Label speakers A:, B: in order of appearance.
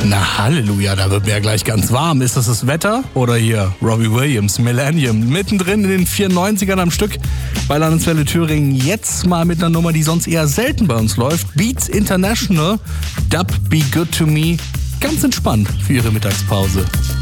A: Na Halleluja, da wird mir ja gleich ganz warm. Ist das Wetter? Oder hier Robbie Williams, Millennium, mittendrin in den 94ern am Stück bei Landeswelle Thüringen. Jetzt mal mit einer Nummer, die sonst eher selten bei uns läuft. Beats International, Dub Be Good To Me. Ganz entspannt für Ihre Mittagspause.